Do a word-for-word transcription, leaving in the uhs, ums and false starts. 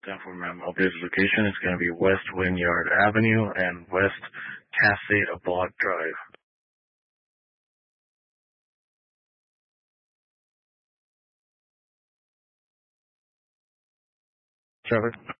Stanford Mem updated location is going to be West Wynyard Avenue and West Cascade Block Drive. Trevor?